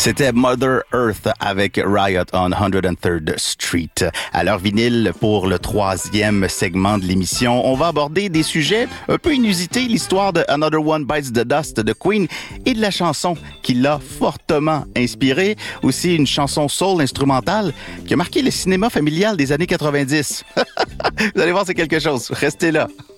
C'était Mother Earth avec Riot on 103rd Street. À l'heure vinyle, pour le 3e segment de l'émission, on va aborder des sujets un peu inusités, l'histoire de Another One Bites the Dust de Queen et de la chanson qui l'a fortement inspirée. Aussi une chanson soul instrumentale qui a marqué le cinéma familial des années 90. Vous allez voir, c'est quelque chose. Restez là.